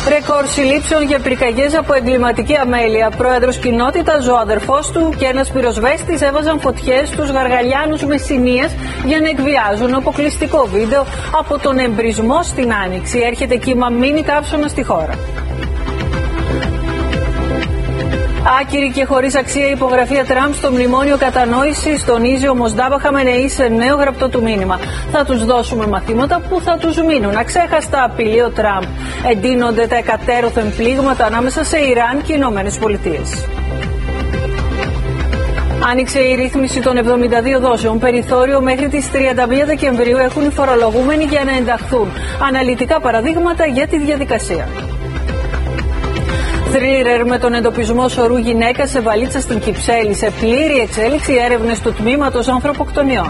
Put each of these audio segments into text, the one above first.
Ρεκόρ συλλήψεων για πυρκαγιές από εγκληματική αμέλεια. Πρόεδρος κοινότητας, ο αδερφός του και ένας πυροσβέστης έβαζαν φωτιές στους Γαργαλιάνους Μεσσηνίας για να εκβιάζουν. Αποκλειστικό βίντεο από τον εμπρισμό στην Άνοιξη. Έρχεται κύμα μίνι κάψωνα στη χώρα. Άκυρη και χωρίς αξία η υπογραφή Τραμπ στο μνημόνιο κατανόησης, τονίζει ο Μοσντάμπα Χαμενεή σε νέο γραπτό του μήνυμα. Θα τους δώσουμε μαθήματα που θα τους μείνουν. Αξέχαστα, απειλεί ο Τραμπ. Εντείνονται τα εκατέρωθεν πλήγματα ανάμεσα σε Ιράν και Ηνωμένες Πολιτείες. Άνοιξε η ρύθμιση των 72 δόσεων. Περιθώριο μέχρι τις 31 Δεκεμβρίου έχουν οι φορολογούμενοι για να ενταχθούν. Αναλυτικά παραδείγματα για τη διαδικασία. Θρίλερ με τον εντοπισμό σωρού γυναίκα σε βαλίτσα στην Κυψέλη. Σε πλήρη εξέλιξη έρευνες του τμήματος ανθρωποκτονιών.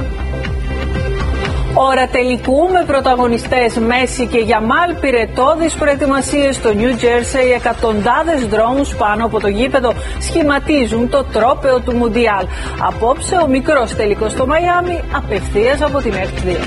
Ώρα τελικού με πρωταγωνιστές Μέση και Γιαμάλ. Πυρετώδεις προετοιμασίες στο Νιου Τζέρσεϊ. Εκατοντάδες δρόμους πάνω από το γήπεδο σχηματίζουν το τρόπαιο του Μουντιάλ. Απόψε ο μικρός τελικός στο Μαϊάμι, απευθείας από την ΕΡΤ2.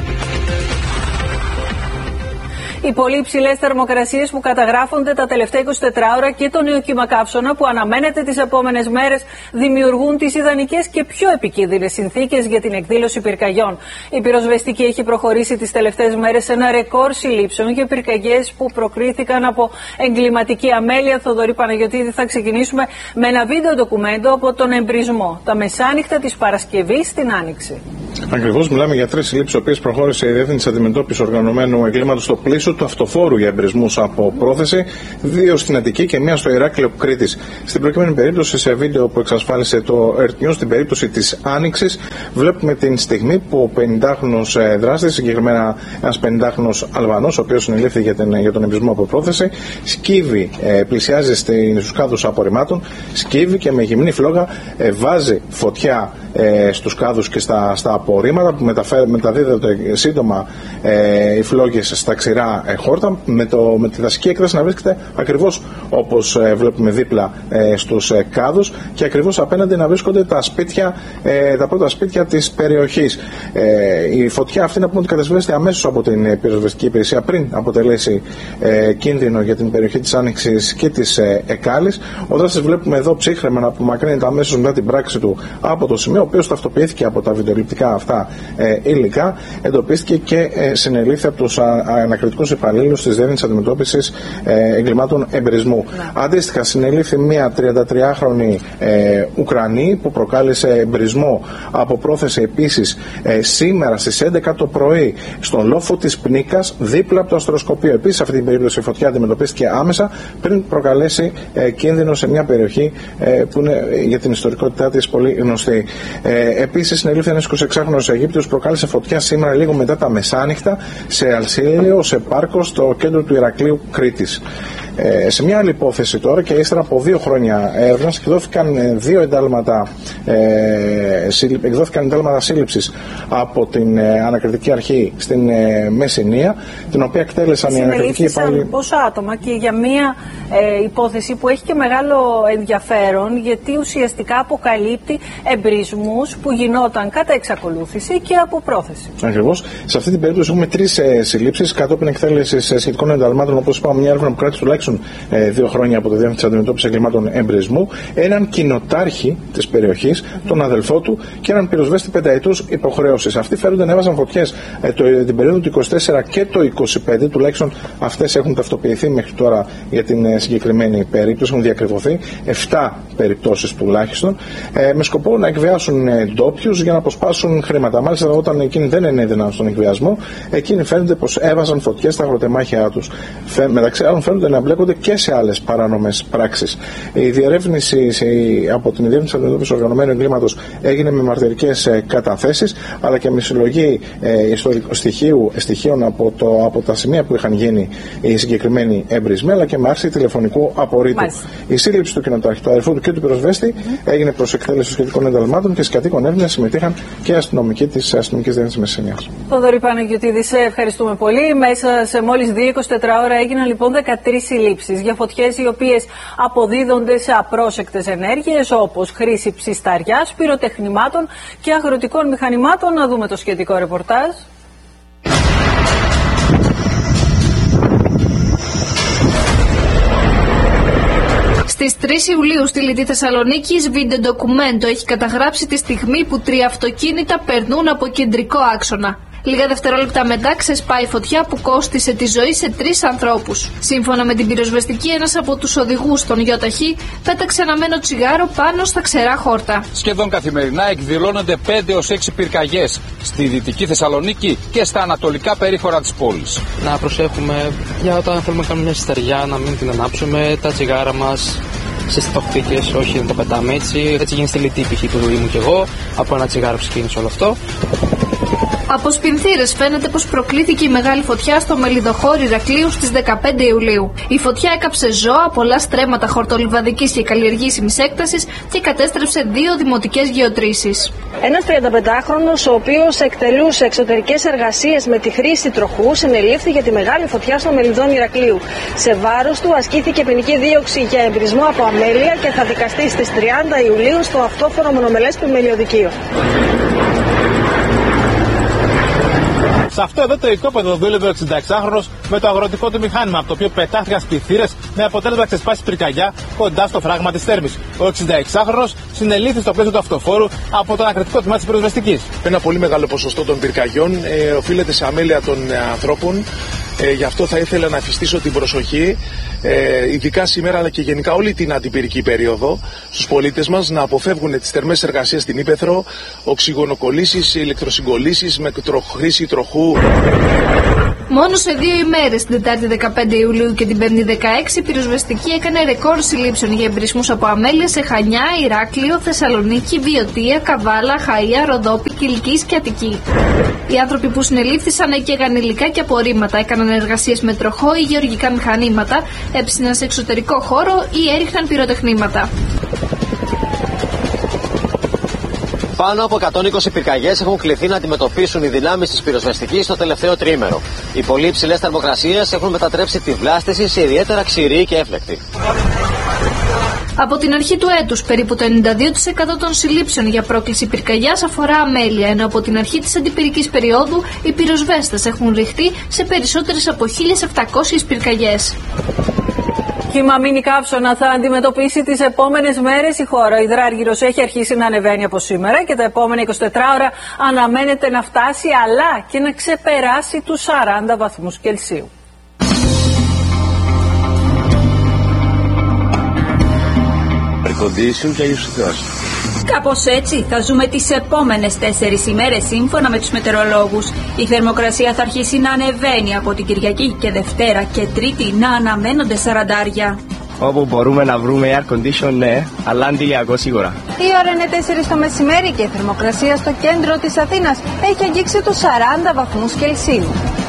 Οι πολύ υψηλές θερμοκρασίες που καταγράφονται τα τελευταία 24 ώρα και το νέο κύμα καύσωνα που αναμένεται τις επόμενες μέρες δημιουργούν τις ιδανικές και πιο επικίνδυνες συνθήκες για την εκδήλωση πυρκαγιών. Η πυροσβεστική έχει προχωρήσει τις τελευταίες μέρες σε ένα ρεκόρ συλλήψεων για πυρκαγιές που προκρίθηκαν από εγκληματική αμέλεια. Θοδωρή Παναγιωτήδη, θα ξεκινήσουμε με ένα βίντεο ντοκουμέντο από τον εμπρισμό τα μεσάνυχτα της Παρασκευής στην Άνοιξη. Ακριβώς, μιλάμε για 3 συλλήψεις, οι οποίες προχώρησε η Διεύθυνση Αντιμετώπισης Οργανωμένου Εγκλήματος στο πλαίσιο του αυτοφόρου για εμπρισμούς από πρόθεση, 2 στην Αττική και 1 στο Ηράκλειο Κρήτης. Στην προκειμένη περίπτωση, σε βίντεο που εξασφάλισε το ΕΡΤ News, στην περίπτωση της Άνοιξης, βλέπουμε την στιγμή που ο 50χρονος δράστης, συγκεκριμένα ένας 50χρονος Αλβανός, ο οποίος συνελήφθη για τον εμπρισμό από πρόθεση, σκύβει, πλησιάζει στους κάδους απορριμμάτων, σκύβει και με γυμνή φλόγα βάζει φωτιά στους κάδους και στα απορρίμματα που μεταδίδονται σύντομα οι φλόγες στα ξηρά χόρτα, με τη δασική έκταση να βρίσκεται ακριβώς όπως βλέπουμε δίπλα στους κάδους και ακριβώς απέναντι να βρίσκονται τα πρώτα σπίτια της περιοχής. Η φωτιά αυτή, να πούμε ότι κατασβέστηκε αμέσως από την πυροσβεστική υπηρεσία πριν αποτελέσει κίνδυνο για την περιοχή της Άνοιξης και της Εκάλης. Ο δράστης, βλέπουμε εδώ ψύχρεμα να απομακρύνεται αμέσως μετά την πράξη του από το σημείο, ο οποίος ταυτοποιήθηκε από τα βιντεοληπτικά αυτά υλικά, εντοπίστηκε και συνελήφθη από τους ανακριτικούς υπαλλήλους της Διεύθυνσης Αντιμετώπισης Εγκλημάτων Εμπρισμού. Αντίστοιχα, συνελήφθη μια 33χρονη Ουκρανή που προκάλεσε εμπρισμό από πρόθεση επίσης σήμερα στις 11 το πρωί στον λόφο της Πνίκας, δίπλα από το αστροσκοπείο. Επίσης, σε αυτή την περίπτωση η φωτιά αντιμετωπίστηκε άμεσα πριν προκαλέσει κίνδυνο σε μια περιοχή που είναι για την ιστορικότητά της πολύ γνωστή. Επίσης, συνελήφθη ένας 26χρονος Αιγύπτιος που προκάλεσε φωτιά σήμερα λίγο μετά τα μεσάνυχτα σε Αλσίλιο, σε πάρκο στο κέντρο του Ηρακλείου Κρήτης. Σε μια άλλη υπόθεση τώρα και ύστερα από 2 χρόνια έρευνας εκδόθηκαν 2 εντάλματα σύλληψης από την ανακριτική αρχή στην Μεσσηνία, την οποία εκτέλεσαν οι ανακριτικοί υπάλληλοι. Πόσα άτομα και για μια υπόθεση που έχει και μεγάλο ενδιαφέρον, γιατί ουσιαστικά αποκαλύπτει εμπρισμούς που γινόταν κατά εξακολούθηση και από πρόθεση. Ακριβώς. Σε αυτή την περίπτωση έχουμε 3 συλλήψεις κατόπιν εκτέλεσης σχετικών ενταλμάτων, όπως είπαμε, μια έρευνα που κράτησε τουλάχιστον 2 χρόνια από τη Διεύθυνση Αντιμετώπισης Εγκλημάτων Εμπρισμού, έναν κοινοτάρχη της περιοχής, τον αδελφό του και έναν πυροσβέστη 5ετούς υποχρέωσης. Αυτοί φέρονται να έβαζαν φωτιές την περίοδο του 24 και το 25, τουλάχιστον αυτές έχουν ταυτοποιηθεί μέχρι τώρα για την συγκεκριμένη περίπτωση, έχουν διακριβωθεί 7 περιπτώσεις τουλάχιστον, με σκοπό να εκβιάσουν ντόπιους για να αποσπάσουν χρήματα. Μάλιστα, όταν εκείνοι δεν ενέδυναν στον εκβιασμό, εκείνοι φαίνονται πως έβαζαν φωτιές στα αγροτεμάχια τους. Μεταξύ άλλων, φαίνονται να μπλέκονται και σε άλλες παράνομες πράξεις. Η διερεύνηση από την Διεύθυνση Αντιμετώπισης Οργανωμένου Εγκλήματος έγινε με μαρτυρικές καταθέσεις, αλλά και με συλλογή στοιχείων από τα σημεία που είχαν γίνει οι συγκεκριμένοι εμπρισμοί, αλλά και με άρση τηλεφωνικού απορρίτου. Η σύλληψη του κοινοτάρχη, του αδερφού του και του πυροσβέστη έγινε προς εκτέλεση σχετικών ενταλμάτων και στις κατοίκων έρευνες συμμετείχαν και αστυνομικοί της Αστυνομικής Διεύθυνσης Μεσσηνίας. Θοδωρή Παναγιωτήδη, σε ευχαριστούμε πολύ. Μέσα σε μόλις 24 ώρα έγιναν λοιπόν 13 συλλήψεις για φωτιές οι οποίες αποδίδονται σε απρόσεκτες ενέργειες, όπως χρήση ψισταριάς, πυροτεχνημάτων και αγροτικών μηχανημάτων. Να δούμε το σχετικό ρεπορτάζ. Στις 3 Ιουλίου στη Λιτή Θεσσαλονίκης, βίντεο ντοκουμέντο έχει καταγράψει τη στιγμή που 3 αυτοκίνητα περνούν από κεντρικό άξονα. Λίγα δευτερόλεπτα μετά ξεσπάει φωτιά που κόστισε τη ζωή σε 3 ανθρώπους. Σύμφωνα με την πυροσβεστική, ένας από τους οδηγούς των ΙΟΤΑΧΗ πέταξε αναμένο τσιγάρο πάνω στα ξερά χόρτα. Σχεδόν καθημερινά εκδηλώνονται 5 έως 6 πυρκαγιές στη Δυτική Θεσσαλονίκη και στα ανατολικά περίχωρα της πόλης. Να προσέχουμε για όταν θέλουμε να κάνουμε μια στεριά, να μην την ανάψουμε, τα τσιγάρα μας στις τοκτίκες, όχι να τα πετάμε έτσι. Έτσι γίνει στη Λιτή π.χ. που ήμουν κι εγώ, από ένα τσιγάρο ξεκίνησε όλο αυτό. Από σπινθήρες φαίνεται πως προκλήθηκε η μεγάλη φωτιά στο μελιδοχώρι Ηρακλείου στις 15 Ιουλίου. Η φωτιά έκαψε ζώα, πολλά στρέμματα χορτολιβαδικής και καλλιεργήσιμης έκτασης και κατέστρεψε 2 δημοτικές γεωτρήσεις. Ένας 35χρονος, ο οποίος εκτελούσε εξωτερικές εργασίες με τη χρήση τροχού, συνελήφθη για τη μεγάλη φωτιά στο Μελιδόν Ηρακλείου. Σε βάρος του ασκήθηκε ποινική δίωξη για εμπρισμό από αμέλεια και θα δικαστεί στις 30 Ιουλίου στο αυτόφορο μονομελές πλημμυριωδικείο. Σε αυτό εδώ το οικόπεδο δούλευε ο 66χρονος με το αγροτικό του μηχάνημα, από το οποίο πετάχτηκαν σπιθύρες με αποτέλεσμα να ξεσπάσει πυρκαγιά κοντά στο φράγμα της Θέρμης. Ο 66χρονος συνελήφθη στο πλαίσιο του αυτοφόρου από τον ακριτικό τμήμα της πυροσβεστικής. Ένα πολύ μεγάλο ποσοστό των πυρκαγιών οφείλεται σε αμέλεια των ανθρώπων. Γι' αυτό θα ήθελα να εφιστήσω την προσοχή, ειδικά σήμερα αλλά και γενικά όλη την αντιπυρική περίοδο, στους πολίτες μας να αποφεύγουν τις θερμές εργασίες στην ύπαιθρο, οξυγονοκολλήσεις, ηλεκτροσυγκολλήσεις με χρήση τροχού. Μόνο σε 2 ημέρες, την Τετάρτη 15 Ιουλίου και την Πέμπτη 16, η πυροσβεστική έκανε ρεκόρ συλλήψεων για εμπρισμούς από αμέλεια σε Χανιά, Ηράκλειο, Θεσσαλονίκη, Βιωτία, Καβάλα, Χαΐα, Ροδόπη, Κιλκής και Αττική. Οι άνθρωποι που συνελήφθησαν έκαιγαν υλικά και απορρίμματα, έκαναν εργασίες με τροχό ή γεωργικά μηχανήματα, έψιναν σε εξωτερικό χώρο ή έριχναν πυροτεχνήματα. Πάνω από 120 πυρκαγιές έχουν κληθεί να αντιμετωπίσουν οι δυνάμεις της πυροσβεστικής στο τελευταίο τρίμηνο. Οι πολύ υψηλές θερμοκρασίες έχουν μετατρέψει τη βλάστηση σε ιδιαίτερα ξηρή και έφλεκτη. Από την αρχή του έτους, περίπου το 92% των συλλήψεων για πρόκληση πυρκαγιάς αφορά αμέλεια, ενώ από την αρχή της αντιπυρικής περίοδου οι πυροσβέστες έχουν ρηχτεί σε περισσότερες από 1.700 πυρκαγιές. Κύμα μίνι καύσωνα θα αντιμετωπίσει τις επόμενες μέρες η χώρα. Ο υδράργυρος έχει αρχίσει να ανεβαίνει από σήμερα και τα επόμενα 24 ώρα αναμένεται να φτάσει αλλά και να ξεπεράσει τους 40 βαθμούς Κελσίου. Κάπως έτσι θα ζούμε τις επόμενες 4 ημέρες σύμφωνα με τους μετεωρολόγους. Η θερμοκρασία θα αρχίσει να ανεβαίνει από την Κυριακή και Δευτέρα και Τρίτη να αναμένονται 40. Όπου μπορούμε να βρούμε air condition, ναι, αλλά αντιλιακό σίγουρα. Η ώρα είναι 4 το μεσημέρι και η θερμοκρασία στο κέντρο της Αθήνας έχει αγγίξει τους 40 βαθμούς Κελσίου.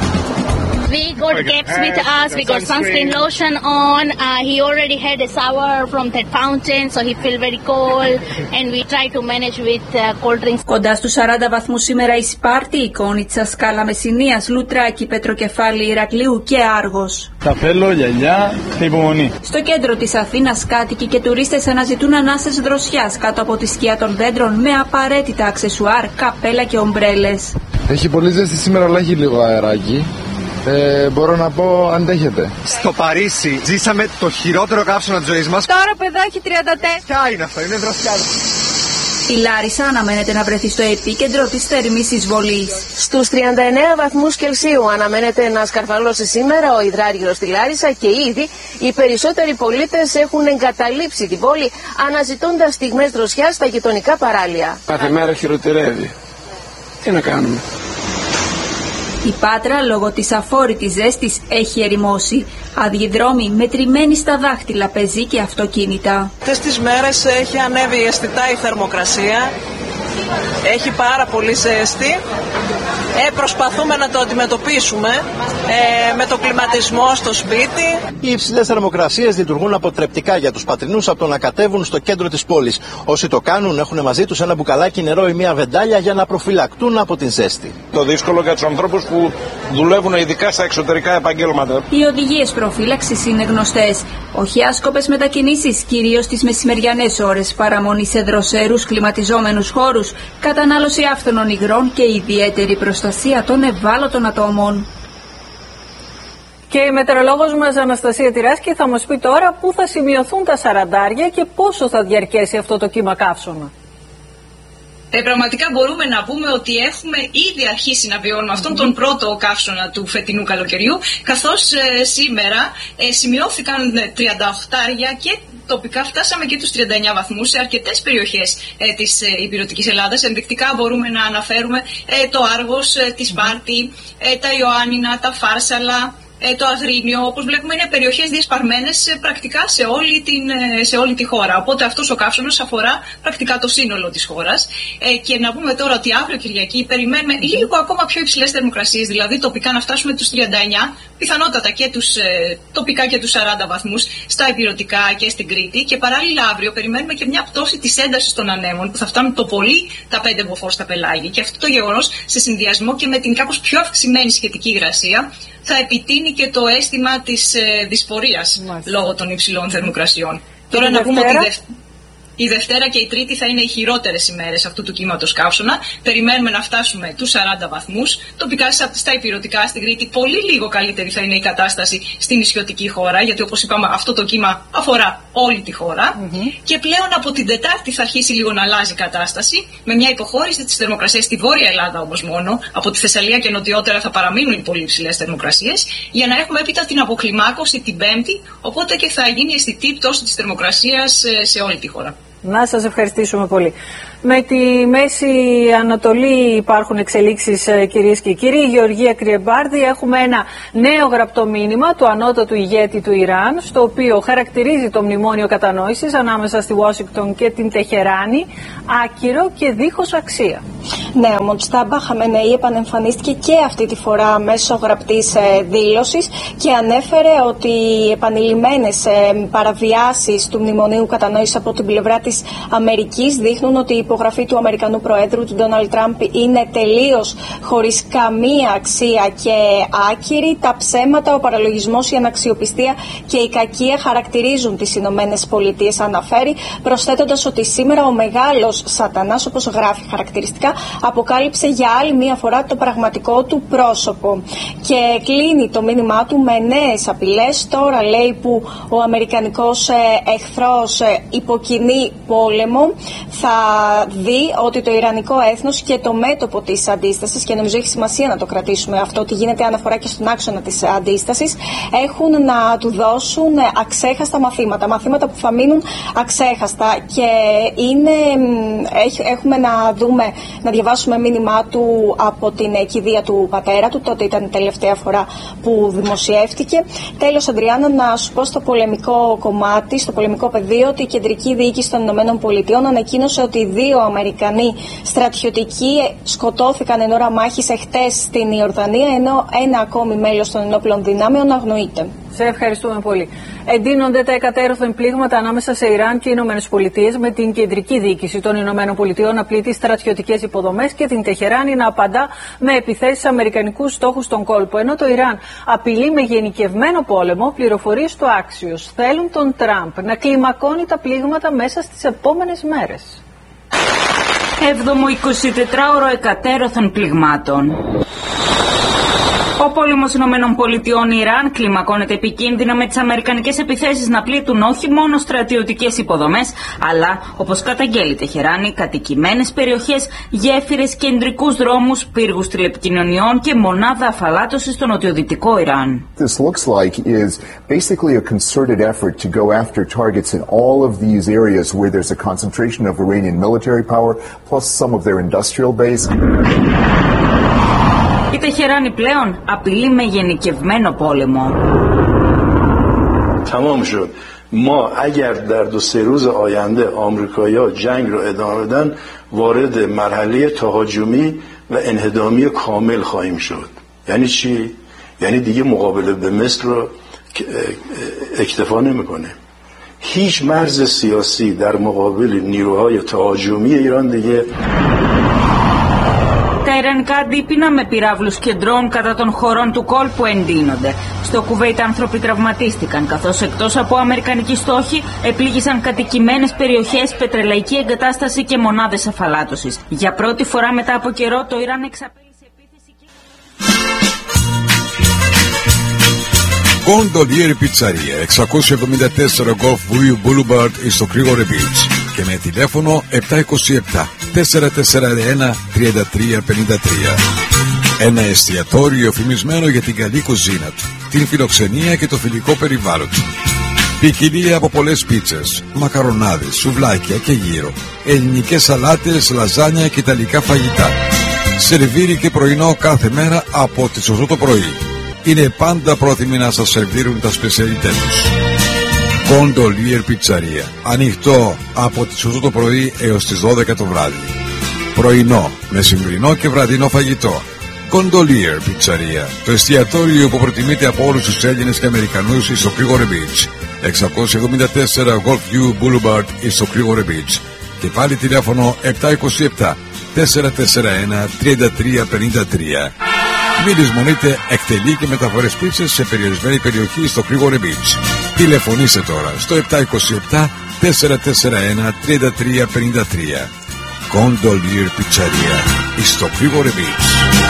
We got caps with us, we got sunscreen lotion on, he already had a shower from that fountain, so he feel very cold and we try to manage with cold drinks. Κοντά στους 40 βαθμούς σήμερα η Σπάρτη, η Κόνιτσα, Σκάλα Μεσσηνίας, Λουτράκη, Πετροκεφάλη, Ηρακλείου και Άργος. Καπέλο, γυαλιά και υπομονή. Στο κέντρο της Αθήνας κάτοικοι και τουρίστες αναζητούν ανάσες δροσιάς κάτω από τη σκιά των δέντρων με απαραίτητα αξεσουάρ, καπέλα και ομπρέλες. Έχει πολύ ζέστη σήμερα, αλλά έχει λίγο αεράκι. Μπορώ να πω αντέχετε. Στο Παρίσι ζήσαμε το χειρότερο καύσωνα της ζωής μας. Τώρα παιδά έχει 34. Ποια είναι αυτό, είναι δροσιά. Η Λάρισα αναμένεται να βρεθεί στο επίκεντρο της θερμής εισβολής. Στους 39 βαθμούς Κελσίου αναμένεται να σκαρφαλώσει σήμερα ο υδράργυρος στη Λάρισα και ήδη οι περισσότεροι πολίτες έχουν εγκαταλείψει την πόλη αναζητώντας στιγμές δροσιάς στα γειτονικά παράλια. Κάθε μέρα χειροτερεύει. Τι να κάνουμε. Η Πάτρα, λόγω της αφόρητης ζέστης, έχει ερημώσει. Άδειοι δρόμοι, μετρημένοι στα δάχτυλα, πεζοί και αυτοκίνητα. Αυτές τις μέρες έχει ανέβει αισθητά η θερμοκρασία. Έχει πάρα πολύ ζέστη. Προσπαθούμε να το αντιμετωπίσουμε με το κλιματισμό στο σπίτι. Οι υψηλές θερμοκρασίες λειτουργούν αποτρεπτικά για τους πατρινούς από το να κατέβουν στο κέντρο της πόλης. Όσοι το κάνουν έχουν μαζί τους ένα μπουκαλάκι νερό ή μια βεντάλια για να προφυλακτούν από την ζέστη. Το δύσκολο για τους ανθρώπους που δουλεύουν ειδικά στα εξωτερικά επαγγέλματα. Οι οδηγίες προφύλαξης είναι γνωστές. Όχι άσκοπες μετακινήσεις, κυρίως τις μεσημεριανές ώρες, παραμονή σε δροσερούς κλιματιζόμενους χώρους, κατανάλωση άφθονων υγρών και ιδιαίτερη προστασία των ευάλωτων ατόμων. Και η μετεωρολόγος μας Αναστασία Τυράσκη θα μας πει τώρα πού θα σημειωθούν τα 40 και πόσο θα διαρκέσει αυτό το κύμα καύσωνα. Πραγματικά μπορούμε να πούμε ότι έχουμε ήδη αρχίσει να βιώνουμε αυτόν τον πρώτο καύσωνα του φετινού καλοκαιριού, καθώς σήμερα σημειώθηκαν 38 και τοπικά φτάσαμε και τους 39 βαθμούς σε αρκετές περιοχές της ηπειρωτικής Ελλάδας. Ενδεικτικά μπορούμε να αναφέρουμε το Άργος, τη Σπάρτη, τα Ιωάννινα, τα Φάρσαλα, το Αγρίνιο. Όπως βλέπουμε είναι περιοχές διασπαρμένες πρακτικά σε όλη τη χώρα. Οπότε αυτός ο καύσωνας αφορά πρακτικά το σύνολο της χώρας. Και να πούμε τώρα ότι αύριο Κυριακή περιμένουμε λίγο ακόμα πιο υψηλές θερμοκρασίες, δηλαδή τοπικά να φτάσουμε τους 39, πιθανότατα και τοπικά και τους 40 βαθμούς στα ηπειρωτικά και στην Κρήτη. Και παράλληλα αύριο περιμένουμε και μια πτώση της έντασης των ανέμων που θα φτάνουν το πολύ τα 5 μποφόρ στα πελάγη. Και αυτό το γεγονός σε συνδυασμό και με την κάπως πιο αυξημένη σχετική υγρασία θα επιτείνει και το αίσθημα της δυσφορίας λόγω των υψηλών θερμοκρασιών. Τώρα να πούμε ότι η Δευτέρα και η Τρίτη θα είναι οι χειρότερες ημέρες αυτού του κύματος καύσωνα. Περιμένουμε να φτάσουμε τους 40 βαθμούς. Τοπικά στα ηπειρωτικά, στην Κρήτη, πολύ λίγο καλύτερη θα είναι η κατάσταση στην νησιωτική χώρα, γιατί όπως είπαμε αυτό το κύμα αφορά όλη τη χώρα. Και πλέον από την Τετάρτη θα αρχίσει λίγο να αλλάζει η κατάσταση, με μια υποχώρηση της θερμοκρασίας στη Βόρεια Ελλάδα όμως μόνο. Από τη Θεσσαλία και νοτιότερα θα παραμείνουν οι πολύ υψηλές θερμοκρασίες, για να έχουμε έπειτα την αποκλιμάκωση την Πέμπτη, οπότε και θα γίνει αισθητή πτώση της θερμοκρασίας σε όλη τη χώρα. Να σας ευχαριστήσουμε πολύ. Με τη Μέση Ανατολή υπάρχουν εξελίξεις, κυρίες και κύριοι. Η Γεωργία Κρυεμπάρδη, έχουμε ένα νέο γραπτό μήνυμα του ανώτατου ηγέτη του Ιράν, στο οποίο χαρακτηρίζει το μνημόνιο κατανόησης ανάμεσα στη Ουάσιγκτον και την Τεχεράνη άκυρο και δίχως αξία. Ναι, ο Μοτζτάμπα Χαμενεή επανεμφανίστηκε και αυτή τη φορά μέσω γραπτής δήλωσης και ανέφερε ότι οι επανειλημμένες παραβιάσεις του μνημονίου κατανόησης από την πλευρά της Αμερικής δείχνουν ότι η υπογραφή του Αμερικανού Προέδρου, του Ντόναλντ Τραμπ, είναι τελείως χωρίς καμία αξία και άκυρη. Τα ψέματα, ο παραλογισμός, η αναξιοπιστία και η κακία χαρακτηρίζουν τις Ηνωμένες Πολιτείες, αναφέρει, προσθέτοντας ότι σήμερα ο μεγάλος σατανάς, όπως γράφει χαρακτηριστικά, αποκάλυψε για άλλη μία φορά το πραγματικό του πρόσωπο. Και κλείνει το μήνυμά του με νέες απειλές. Τώρα, λέει, που ο αμερικανικός εχθρός υποκινεί πόλεμο, θα δει ότι το ιρανικό έθνος και το μέτωπο της αντίστασης, και νομίζω έχει σημασία να το κρατήσουμε αυτό, ότι γίνεται αναφορά και στον άξονα της αντίστασης, έχουν να του δώσουν αξέχαστα μαθήματα που θα μείνουν αξέχαστα. Και έχουμε να διαβάσουμε μήνυμά του από την κηδεία του πατέρα του, τότε ήταν η τελευταία φορά που δημοσιεύτηκε. Τέλος, Αντριάννα, να σου πω στο πολεμικό κομμάτι, στο πολεμικό πεδίο, ότι η κεντρική διοίκηση των Ηνωμένων Πολιτειών ανακοίνωσε ότι 2 Αμερικανοί στρατιωτικοί σκοτώθηκαν εν ώρα μάχης εχθές στην Ιορδανία, ενώ ένα ακόμη μέλος των ενόπλων δυνάμεων αγνοείται. Σε ευχαριστούμε πολύ. Εντείνονται τα εκατέρωθεν πλήγματα ανάμεσα σε Ιράν και Ηνωμένες Πολιτείες, με την κεντρική διοίκηση των Ηνωμένων Πολιτειών να πλήττει στρατιωτικές υποδομές και την Τεχεράνη να απαντά με επιθέσεις αμερικανικούς στόχους στον κόλπο. Ενώ το Ιράν απειλεί με γενικευμένο πόλεμο, πληροφορίες του Axios θέλουν τον Τραμπ να κλιμακώνει τα πλήγματα μέσα στις επόμενες μέρες. 7ο 24ωρο εκατέρωθεν πληγμάτων. Ο πόλεμος ΗΠΑ-Ιράν κλιμακώνεται επικίνδυνα, με τις αμερικανικές επιθέσεις να πλήττουν όχι μόνο στρατιωτικές υποδομές, αλλά, όπως καταγγέλει η Τεχεράνη, κατοικημένες περιοχές, γέφυρες, κεντρικούς δρόμους, πύργους τηλεπικοινωνιών και μονάδα αφαλάτωσης στο νοτιοδυτικό Ιράν. This looks like is basically a concerted effort to go after targets in all of these areas where there's a concentration of Iranian military power, plus some of their industrial base. Η Τεχεράνη πλέον απειλεί με γενικευμένο πόλεμο. تمام شد. ما اگر در 2-3 روز آینده آمریکایی‌ها جنگ رو ادامه بدن وارد مرحله تهاجمی و انهدامی کامل خواهیم شد. یعنی چی؟ یعنی دیگه مقابله به مصر رو اکتفا نمی‌کنه. هیچ مرز سیاسی در مقابل نیروهای تهاجمی ایران دیگه. Τα ιρανικά αντίπεινα με πυράβλους και ντρόουν κατά των χωρών του κόλπου εντείνονται. Στο Κουβέιτ άνθρωποι τραυματίστηκαν, καθώς εκτός από αμερικανικοί στόχοι επλήγησαν κατοικημένες περιοχές, πετρελαϊκή εγκατάσταση και μονάδες αφαλάτωσης. Για πρώτη φορά μετά από καιρό το Ιράν εξαπέλυσε επίθεση και... Gondolier Pizzeria, 674 Gulf View Boulevard στο Κρήγορε Beach και με τηλέφωνο 727 441 3353. Ένα εστιατόριο φημισμένο για την καλή κουζίνα του, την φιλοξενία και το φιλικό περιβάλλον του. Ποικιλία από πολλές πίτσες, μακαρονάδες, σουβλάκια και γύρο, ελληνικές σαλάτες, λαζάνια και ιταλικά φαγητά. Σερβίρι και πρωινό κάθε μέρα από τις 8 το πρωί. Είναι πάντα πρόθυμοι να σας σερβίρουν τα σπεσιαλιτέ τους. Gondolier Pizzeria. Ανοιχτό από τις 8 το πρωί έως τις 12 το βράδυ. Πρωινό, μεσημβρινό και βραδινό φαγητό. Gondolier Pizzeria. Το εστιατόριο που προτιμείται από όλους τους Έλληνες και Αμερικανούς στο Κρήγορε Beach. 674 Golfview Boulevard στο Κρήγορε Beach. Και πάλι τηλέφωνο 727 441 3353. Μην λησμονείτε, εκτελεί και μεταφορές πίτσες σε περιορισμένη περιοχή στο Κρήγορε Beach. Τηλεφωνήστε τώρα στο 727 441 3353. Gondolier Pizzeria στο Κρήγορε Beach.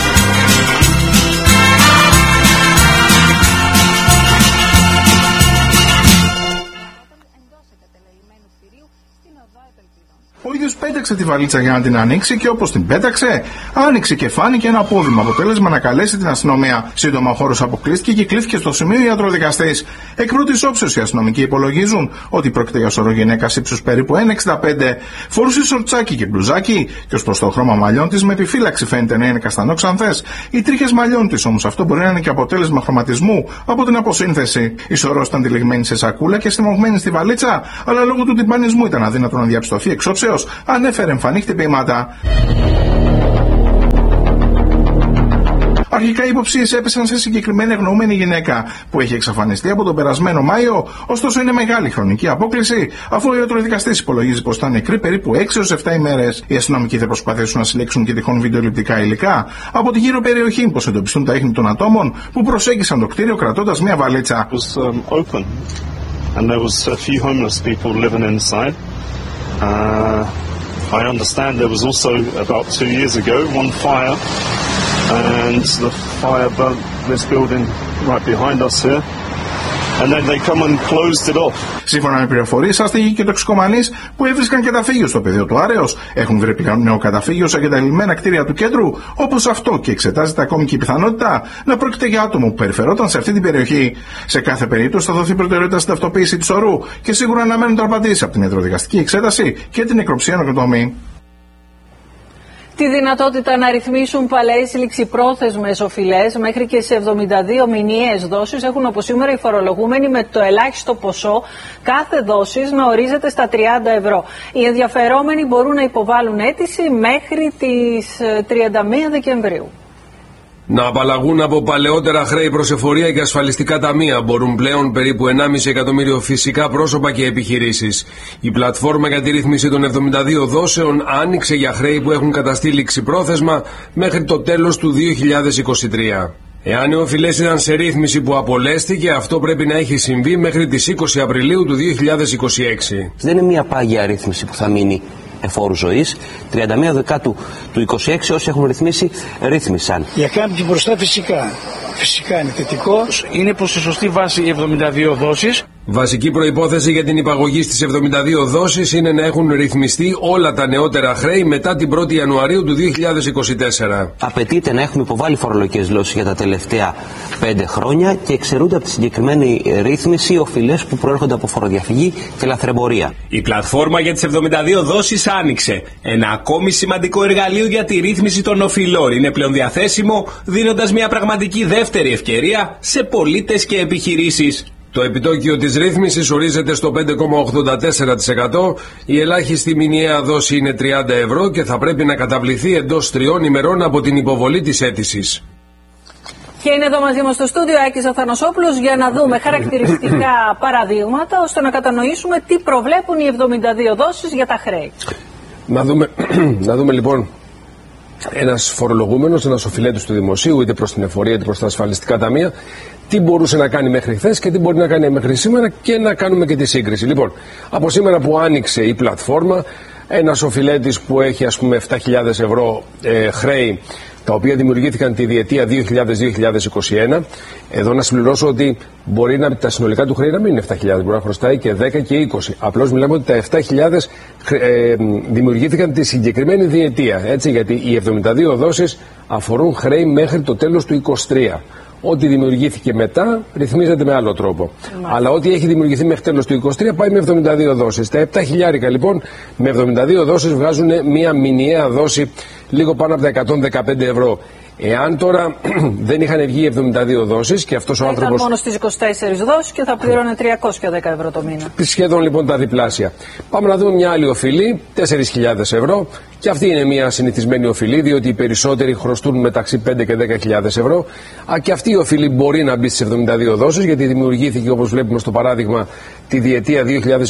Ο ίδιος πέταξε τη βαλίτσα για να την ανοίξει και όπως την πέταξε, άνοιξε και φάνηκε ένα απόδημα. Αποτέλεσμα να καλέσει την αστυνομία. Σύντομα ο χώρος αποκλείστηκε και κλήθηκε στο σημείο ιατροδικαστής. Εκ πρώτης όψεως οι αστυνομικοί υπολογίζουν ότι πρόκειται για σωρό γυναίκας ύψους περίπου 1,65. Φορούσε σορτσάκι και μπλουζάκι και ως προς το χρώμα μαλλιών της με επιφύλαξη φαίνεται να είναι καστανό-ξανθές. Οι τρίχες μαλλιών της όμως αυτό μπορεί να είναι και αποτέλεσμα χρωματισμού από την αποσύνθεση. Η σωρός ήταν τυλιγμένη σε σακούλα και στιμωγμένη στη βαλίτσα, αλλά λόγω του τυμπανισμού ήταν αδύνατο να διαπιστωθεί εξ όψεως. Ανέφερε εμφανή χτυπήματα. Αρχικά οι υποψίες έπεσαν σε συγκεκριμένη αγνοούμενη γυναίκα που έχει εξαφανιστεί από τον περασμένο Μάιο, ωστόσο είναι μεγάλη χρονική απόκληση αφού ο ιατροδικαστής υπολογίζει πως ήταν νεκρή περίπου 6 έως 7 ημέρες. Οι αστυνομικοί θα προσπαθήσουν να συλλέξουν και τυχόν βιντεοληπτικά υλικά από τη γύρω περιοχή πως εντοπιστούν τα ίχνη των ατόμων που προσέγγισαν το κτίριο κρατώντας μια βαλίτσα. I understand there was also about 2 years ago one fire, and the fire burnt this building right behind us here. And then they come and closed it off. Σύμφωνα με πληροφορίες, άστεγοι και τοξικομανείς που έβρισκαν καταφύγιο στο πεδίο του Άρεως έχουν βρει νέο καταφύγιο σε εγκαταλειμμένα κτίρια του κέντρου, όπως αυτό, και εξετάζεται ακόμη και η πιθανότητα να πρόκειται για άτομο που περιφερόταν σε αυτή την περιοχή. Σε κάθε περίπτωση θα δοθεί προτεραιότητα στην ταυτοποίηση της ορού και σίγουρα αναμένουν τα απαντήσεις από την ιατροδικαστική εξέταση και την νεκροψία νοκροτομή. Τη δυνατότητα να ρυθμίσουν παλαιές ληξιπρόθεσμες οφειλές μέχρι και σε 72 μηνιαίες δόσεις έχουν από σήμερα οι φορολογούμενοι, με το ελάχιστο ποσό κάθε δόσης να ορίζεται στα 30 ευρώ. Οι ενδιαφερόμενοι μπορούν να υποβάλουν αίτηση μέχρι τις 31 Δεκεμβρίου. Να απαλλαγούν από παλαιότερα χρέη προς εφορία και ασφαλιστικά ταμεία μπορούν πλέον περίπου 1,5 εκατομμύριο φυσικά πρόσωπα και επιχειρήσεις. Η πλατφόρμα για τη ρύθμιση των 72 δόσεων άνοιξε για χρέη που έχουν καταστεί ληξιπρόθεσμα μέχρι το τέλος του 2023. Εάν οι οφειλές ήταν σε ρύθμιση που απολέστηκε, αυτό πρέπει να έχει συμβεί μέχρι τις 20 Απριλίου του 2026. Δεν είναι μια πάγια ρύθμιση που θα μείνει εφόρου ζωής. 31 Δεκάτου του 2026 όσοι έχουν ρυθμίσει, ρύθμισαν. Για κάποιοι μπροστά φυσικά είναι θετικό. Είναι προς τη σωστή βάση 72 δόσεις. Βασική προϋπόθεση για την υπαγωγή στις 72 δόσεις είναι να έχουν ρυθμιστεί όλα τα νεότερα χρέη μετά την 1η Ιανουαρίου του 2024. Απαιτείται να έχουμε υποβάλει φορολογικές δηλώσεις για τα τελευταία 5 χρόνια και εξαιρούνται από τη συγκεκριμένη ρύθμιση οφειλές που προέρχονται από φοροδιαφυγή και λαθρεμπορία. Η πλατφόρμα για τις 72 δόσεις άνοιξε. Ένα ακόμη σημαντικό εργαλείο για τη ρύθμιση των οφειλών είναι πλέον διαθέσιμο, δίνοντας μια πραγματική δεύτερη ευκαιρία σε πολίτες και επιχειρήσεις. Το επιτόκιο της ρύθμισης ορίζεται στο 5,84%, η ελάχιστη μηνιαία δόση είναι 30 ευρώ και θα πρέπει να καταβληθεί εντός 3 ημερών από την υποβολή της αίτησης. Και είναι εδώ μαζί μας στο στούντιο Άκης Αθανασόπουλος για να δούμε χαρακτηριστικά παραδείγματα ώστε να κατανοήσουμε τι προβλέπουν οι 72 δόσεις για τα χρέη. Να δούμε λοιπόν ένας φορολογούμενος, ένας οφειλέτης του δημοσίου, είτε προς την εφορία είτε προς τα ασφαλιστικά ταμεία, τι μπορούσε να κάνει μέχρι χθες και τι μπορεί να κάνει μέχρι σήμερα και να κάνουμε και τη σύγκριση. Λοιπόν, από σήμερα που άνοιξε η πλατφόρμα, ένας οφειλέτης που έχει ας πούμε 7.000 ευρώ χρέη τα οποία δημιουργήθηκαν τη διετία 2000-2021. Εδώ να συμπληρώσω ότι μπορεί τα συνολικά του χρέη να μην είναι 7.000, μπορεί να χρωστάει και 10 και 20. Απλώς μιλάμε ότι τα 7.000 δημιουργήθηκαν τη συγκεκριμένη διετία, έτσι, γιατί οι 72 δόσεις αφορούν χρέη μέχρι το τέλος του 23. Ό,τι δημιουργήθηκε μετά ρυθμίζεται με άλλο τρόπο. Αλλά ό,τι έχει δημιουργηθεί μέχρι τέλος του 23 πάει με 72 δόσεις. Τα 7.000 λοιπόν με 72 δόσεις βγάζουν μια μηνιαία δόση λίγο πάνω από τα 115 ευρώ. Εάν τώρα δεν είχαν βγει 72 δόσεις και αυτός ο άνθρωπος. Ήταν μόνο στις 24 δόσεις και θα πλήρωνε 310 ευρώ το μήνα. Σχεδόν λοιπόν τα διπλάσια. Πάμε να δούμε μια άλλη οφειλή, 4.000 ευρώ. Και αυτή είναι μια συνηθισμένη οφειλή, διότι οι περισσότεροι χρωστούν μεταξύ 5 και 10.000 ευρώ. Και αυτή η οφειλή μπορεί να μπει στις 72 δόσεις, γιατί δημιουργήθηκε, όπως βλέπουμε στο παράδειγμα, τη διετία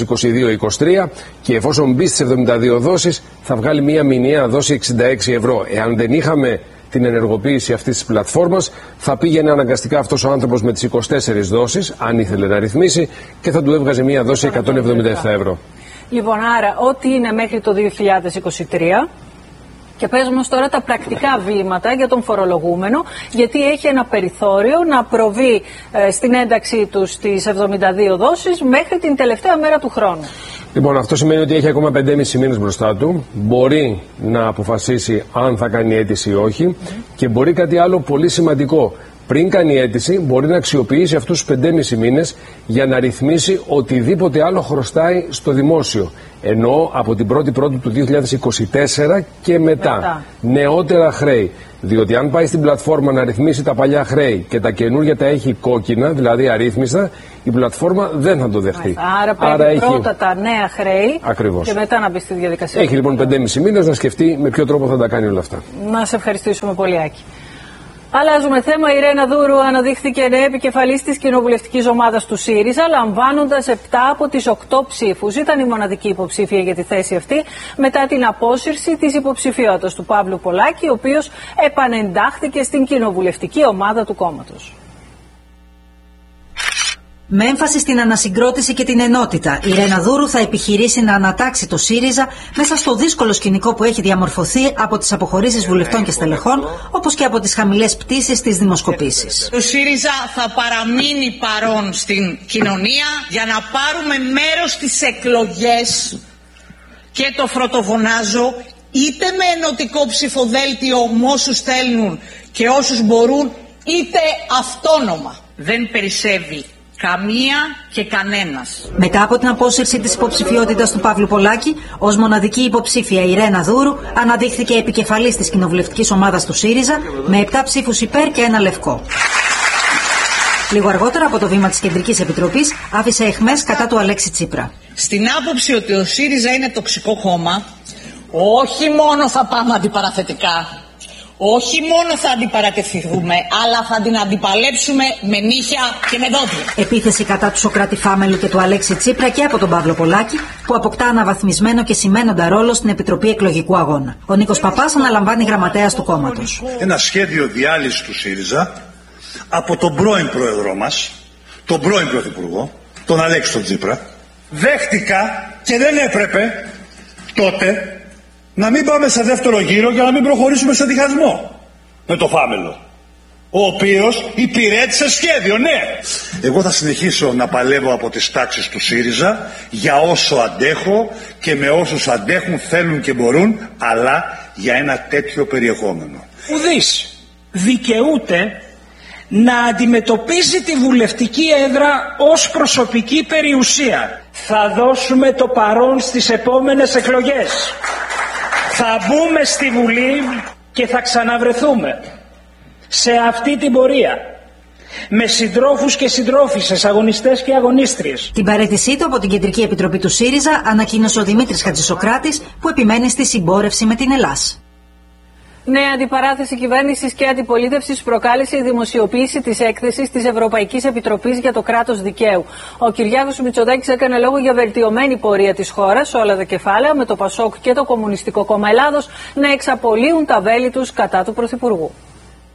2022-23. Και εφόσον μπει στις 72 δόσεις, θα βγάλει μια μηνιαία δόση 66 ευρώ. Εάν δεν είχαμε την ενεργοποίηση αυτής της πλατφόρμας, θα πήγαινε αναγκαστικά αυτός ο άνθρωπος με τις 24 δόσεις, αν ήθελε να ρυθμίσει, και θα του έβγαζε μια δόση 177 ευρώ. Λοιπόν, άρα, ό,τι είναι μέχρι το 2023, και πες μας τώρα τα πρακτικά βήματα για τον φορολογούμενο, γιατί έχει ένα περιθώριο να προβεί στην ένταξή του στις 72 δόσεις μέχρι την τελευταία μέρα του χρόνου. Λοιπόν, αυτό σημαίνει ότι έχει ακόμα 5,5 μήνες μπροστά του. Μπορεί να αποφασίσει αν θα κάνει αίτηση ή όχι. Και μπορεί κάτι άλλο πολύ σημαντικό. Πριν κάνει αίτηση, μπορεί να αξιοποιήσει αυτούς τους 5,5 μήνες για να ρυθμίσει οτιδήποτε άλλο χρωστάει στο δημόσιο. Ενώ από την 1η Πρώτου του 2024 και μετά. Νεότερα χρέη. Διότι αν πάει στην πλατφόρμα να ρυθμίσει τα παλιά χρέη και τα καινούργια τα έχει κόκκινα, δηλαδή αρρύθμιστα, η πλατφόρμα δεν θα το δεχτεί. Άρα έχει πρώτα τα νέα χρέη. Ακριβώς. Και μετά να μπει στη διαδικασία. Έχει λοιπόν 5,5 μήνες να σκεφτεί με ποιο τρόπο θα τα κάνει όλα αυτά. Να σε ευχαριστήσουμε πολύ, Άκη. Αλλάζουμε θέμα. Η Ιρένα Δούρου αναδείχθηκε νέα επικεφαλής της κοινοβουλευτικής ομάδας του ΣΥΡΙΖΑ, λαμβάνοντας 7 από τις 8 ψήφους. Ήταν η μοναδική υποψήφια για τη θέση αυτή, μετά την απόσυρση της υποψηφιότητας του Παύλου Πολάκη, ο οποίος επανεντάχθηκε στην κοινοβουλευτική ομάδα του κόμματος. Με έμφαση στην ανασυγκρότηση και την ενότητα, η Ιρένα Δούρου θα επιχειρήσει να ανατάξει το ΣΥΡΙΖΑ μέσα στο δύσκολο σκηνικό που έχει διαμορφωθεί από τις αποχωρήσεις βουλευτών και στελεχών, όπως και από τις χαμηλές πτήσεις στις δημοσκοπήσεις. Το ΣΥΡΙΖΑ θα παραμείνει παρόν στην κοινωνία για να πάρουμε μέρος στις εκλογές, και το φρωτοφωνάζω, είτε με ενωτικό ψηφοδέλτιο με όσους θέλουν και όσους μπορούν, είτε αυτόνομα. Δεν περισσεύει καμία και κανένας. Μετά από την απόσυρση της υποψηφιότητας του Παύλου Πολάκη, ως μοναδική υποψήφια η Ιρένα Δούρου αναδείχθηκε επικεφαλής της κοινοβουλευτικής ομάδας του ΣΥΡΙΖΑ με 7 ψήφους υπέρ και 1 λευκό. Λίγο αργότερα από το βήμα της Κεντρικής Επιτροπής άφησε αιχμές κατά του Αλέξη Τσίπρα. Στην άποψη ότι ο ΣΥΡΙΖΑ είναι τοξικό κόμμα, όχι μόνο θα πάμε αντιπαραθετικά, όχι μόνο θα αντιπαρατεθούμε, αλλά θα την αντιπαλέψουμε με νύχια και με δόντια. Επίθεση κατά του Σωκράτη Φάμελου και του Αλέξη Τσίπρα και από τον Παύλο Πολάκη, που αποκτά αναβαθμισμένο και σημαίνοντα ρόλο στην Επιτροπή Εκλογικού Αγώνα. Ο Νίκος Παπάς αναλαμβάνει γραμματέας του κόμματος. Ένα σχέδιο διάλυσης του ΣΥΡΙΖΑ από τον πρώην πρόεδρό μας, τον πρώην πρωθυπουργό, τον Αλέξη τον Τσίπρα. Δέχτηκα και δεν έπρεπε τότε να μην πάμε σε δεύτερο γύρο για να μην προχωρήσουμε σε διχασμό με το Φάμελο, ο οποίος υπηρέτησε σχέδιο, ναι. Εγώ θα συνεχίσω να παλεύω από τις τάξεις του ΣΥΡΙΖΑ για όσο αντέχω και με όσους αντέχουν, θέλουν και μπορούν, αλλά για ένα τέτοιο περιεχόμενο. Ουδής δικαιούται να αντιμετωπίζει τη βουλευτική έδρα ως προσωπική περιουσία. Θα δώσουμε το παρόν στις επόμενες εκλογές. Θα μπούμε στη Βουλή και θα ξαναβρεθούμε σε αυτή την πορεία με συντρόφους και συντρόφισσες, αγωνιστές και αγωνίστριες. Την παραίτησή του από την Κεντρική Επιτροπή του ΣΥΡΙΖΑ ανακοίνωσε ο Δημήτρης Χατζησοκράτης, που επιμένει στη συμπόρευση με την Ελλάς. Νέα αντιπαράθεση κυβέρνησης και αντιπολίτευσης προκάλεσε η δημοσιοποίηση της έκθεσης της Ευρωπαϊκής Επιτροπής για το κράτος δικαίου. Ο Κυριάκος Μητσοτάκης έκανε λόγο για βελτιωμένη πορεία της χώρας σε όλα τα κεφάλαια, με το ΠΑΣΟΚ και το Κομμουνιστικό Κόμμα Ελλάδος να εξαπολύουν τα βέλη τους κατά του Πρωθυπουργού.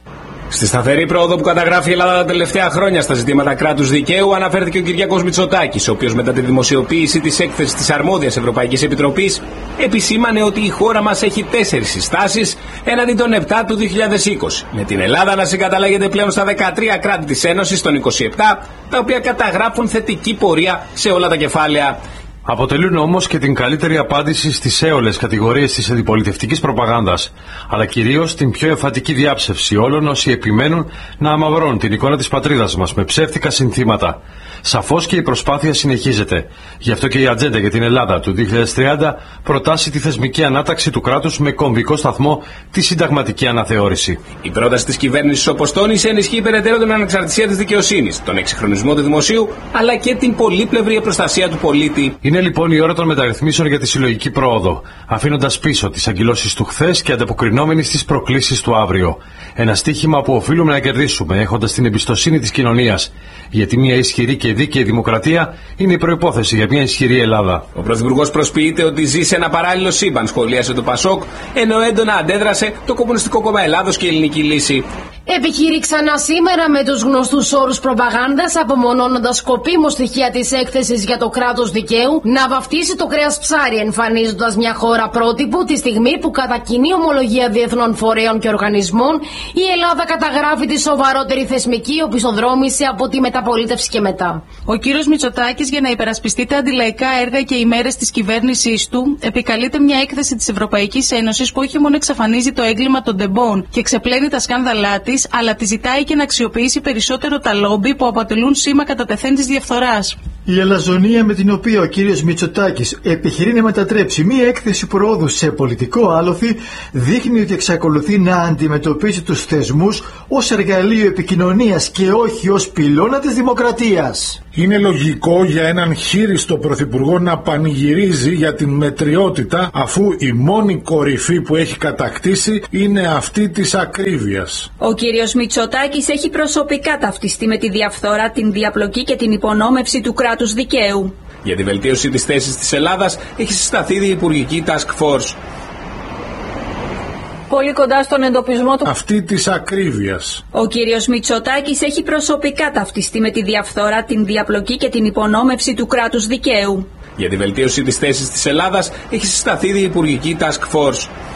Στη σταθερή πρόοδο που καταγράφει η Ελλάδα τα τελευταία χρόνια στα ζητήματα κράτους δικαίου αναφέρθηκε ο Κυριάκος Μητσοτάκης, ο οποίος μετά τη δημοσιοποίηση της έκθεσης της αρμόδιας Ευρωπαϊκής Επιτροπής επισήμανε ότι η χώρα μας έχει 4 συστάσεις έναντι των 7 του 2020, με την Ελλάδα να συγκαταλέγεται πλέον στα 13 κράτη της Ένωσης των 27, τα οποία καταγράφουν θετική πορεία σε όλα τα κεφάλαια. Αποτελούν όμως και την καλύτερη απάντηση στις έολες κατηγορίες της αντιπολιτευτικής προπαγάνδας, αλλά κυρίως την πιο εμφατική διάψευση όλων όσοι επιμένουν να αμαυρώνουν την εικόνα της πατρίδας μας με ψεύτικα συνθήματα. Σαφώς και η προσπάθεια συνεχίζεται. Γι' αυτό και η ατζέντα για την Ελλάδα του 2030 προτάσει τη θεσμική ανάταξη του κράτους με κομβικό σταθμό τη συνταγματική αναθεώρηση. Η πρόταση της κυβέρνησης, όπως τόνισε, ενισχύει περαιτέρω την ανεξαρτησία της δικαιοσύνης, τον εξυγχρονισμό του δημοσίου, αλλά και την πολύπλευρη προστασία του πολίτη. Είναι λοιπόν η ώρα των μεταρρυθμίσεων για τη συλλογική πρόοδο, αφήνοντας πίσω τις αγκυλώσεις του χθες και ανταποκρινόμενοι στις προκλήσεις του αύριο. Ένα στίχημα που οφείλουμε να κερδίσουμε, έχοντας την εμπιστοσύνη της κοινωνίας. Γιατί μια ισχυρή και δίκαιη δημοκρατία είναι η προϋπόθεση για μια ισχυρή Ελλάδα. Ο Πρωθυπουργός προσποιείται ότι ζει σε ένα παράλληλο σύμπαν, σχολίασε το Πασόκ, ενώ έντονα αντέδρασε το Κομμουνιστικό Κόμμα Ελλάδος και η Ελληνική Λύση. Επιχείρη ξανά σήμερα με τους γνωστούς όρους προπαγάνδας, απομονώνοντας σκοπίμως στοιχεία της έκθεσης για το κράτος δικαίου, να βαφτίσει το κρέας ψάρι, εμφανίζοντας μια χώρα πρότυπου τη στιγμή που κατά κοινή ομολογία διεθνών φορέων και οργανισμών η Ελλάδα καταγράφει τη σοβαρότερη θεσμική οπισθοδρόμηση από τη μεταπολίτευση και μετά. Ο κύριος Μητσοτάκης, για να υπερασπιστεί τα αντιλαϊκά έργα και ημέρες της κυβέρνησής του, επικαλείται μια έκθεση της Ευρωπαϊκής Ένωσης που όχι μόνο εξαφανίζει το έγκλημα των ντεμπών και ξεπλένει τα σκάνδαλά της, αλλά τη ζητάει και να αξιοποιήσει περισσότερο τα λόμπι που αποτελούν σήμα κατά τεθέν της διαφθοράς. Η αλαζονία με την οποία ο κύριος Μητσοτάκης επιχειρεί να μετατρέψει μία έκθεση προόδου σε πολιτικό άλοθη δείχνει ότι εξακολουθεί να αντιμετωπίσει τους θεσμούς ως εργαλείο επικοινωνίας και όχι ως πυλώνα της δημοκρατίας. Είναι λογικό για έναν χείριστο πρωθυπουργό να πανηγυρίζει για την μετριότητα, αφού η μόνη κορυφή που έχει κατακτήσει είναι αυτή της ακρίβειας. Ο κύριος Μητσοτάκης έχει προσωπικά ταυτιστεί με τη διαφθορά, την διαπλοκή και την υπονόμευση του κράτους δικαίου. Για τη βελτίωση της θέσης της Ελλάδας έχει συσταθεί η Υπουργική Task Force. Πολύ κοντά στον εντοπισμό του αυτή της ακρίβειας. Ο κύριος Μητσοτάκης έχει προσωπικά ταυτιστεί με τη διαφθορά, την διαπλοκή και την υπονόμευση του κράτους δικαίου. Για τη βελτίωση της θέσης της Ελλάδας έχει συσταθεί η Υπουργική Task Force.